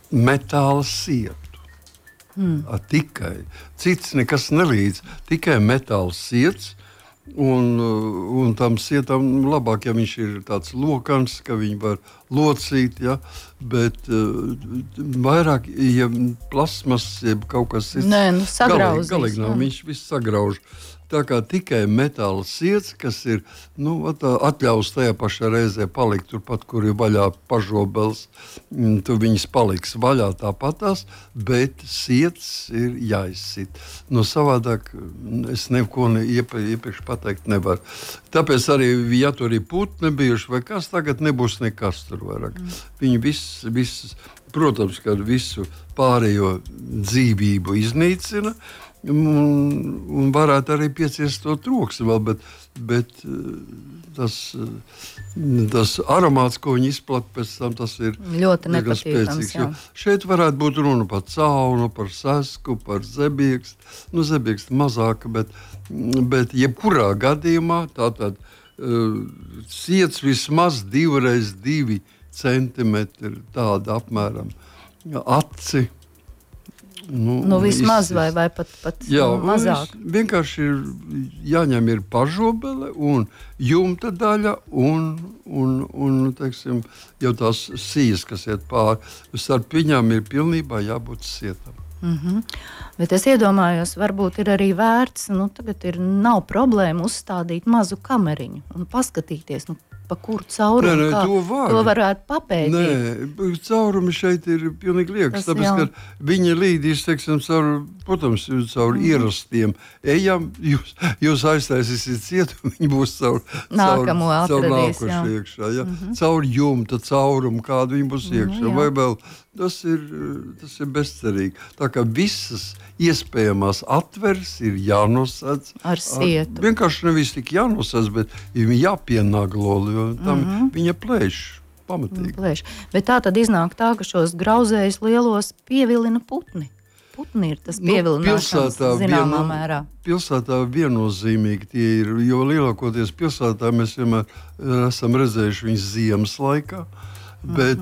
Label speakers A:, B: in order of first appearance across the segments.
A: metāla sietu. Tikai. Cits nekas nelīdz. Tikai metāla siets. Un tam sietam labāk, ja viņš ir tāds lokans, ka viņi var locīt, ja? Bet vairāk, ja plasmas, jeb kaut kas cits, galīgi nav, viņš viss sagrauž. Tā kā tikai metāla siets, kas ir atļaus tajā pašā reizē palikt turpat, kur ir vaļā pažobels, tur viņas paliks vaļā tāpatās, bet siets ir jāizsit. Savādāk es neko iepriekš pateikt nevaru. Tāpēc arī, ja tur ir putni bijuši vai kas, tagad nebūs nekas tur vairāk. Viņi viss, protams, ka visu pārējo dzīvību iznīcina, un varētu arī pieciest to troksni vēl, bet tas aromāts, ko viņi izplata pēc tam, tas ir
B: ļoti nepatīkams.
A: Šeit varētu būt runa par caunu, par sesku, par zebiekstu. Zebiekstu mazāk, bet jebkurā gadījumā tātad siets vismaz 2x2 centimetri tāda apmēram aci.
B: Vismaz vai pat mazāk.
A: Vienkārši jāņem ir pažobele un jumta daļa un teiksim, jau tās sijas, kas iet pāri. Starp viņām ir pilnībā jābūt sietam.
B: Bet es iedomājos, varbūt ir arī vērts, tagad nav problēma uzstādīt mazu kameriņu un paskatīties, pa kuru caurumu to varētu papētīt.
A: Nē, caurumi šeit ir pilnīgi liekas, tāpēc, ka viņi līdīs, teiksim, caur ierastiem ejam, jūs aiztaisīsiet cietu, viņi būs caur nākošu iekšā. Ja? Caur jumta caurumu, kādu viņi būs iekšā. Vai vēl, tas ir bezcerīgi. Tā kā visas iespējamās atveres ir jānosedz.
B: Ar sietu.
A: Vienkārši nevis tik jānosedz, bet jāpienaglo, jo tam viņa plēš pamatīgi.
B: Bet tā tad iznāk tā, ka šos grauzējus lielos pievilina putni. Putni ir tas pievilināšanas zināmā mērā.
A: Pilsētā viennozīmīgi tie ir, jo lielākoties pilsētā mēs vienmēr esam redzējuši viņus ziemas laikā, bet,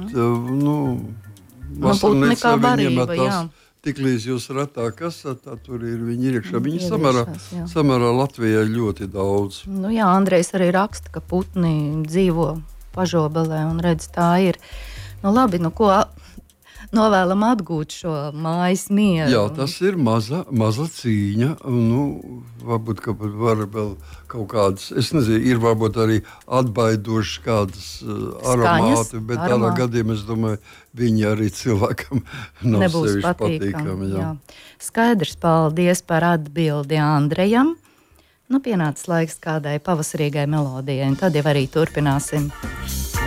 B: putni kā barība, jā.
A: Tiklīdz jūs ratā esat, tur ir viņi iekšā. Viņi samērā Latvijā ļoti daudz.
B: Andrejs arī raksta, ka putni dzīvo pažobelē un redz, tā ir. Labi, ko novēlam atgūt šo mājas mieru.
A: Jā, tas ir maza cīņa. Varbūt, ka var vēl kaut kādas, es nezinu, ir varbūt arī atbaidošas kādas aromāti, bet tādā gadījumā, es domāju, viņi arī cilvēkam nav sevišķi patīkami. Jā.
B: Skaidrs, paldies par atbildi Andrejam. Pienācis laiks kādai pavasarīgai melodijai, un tad jau arī turpināsim.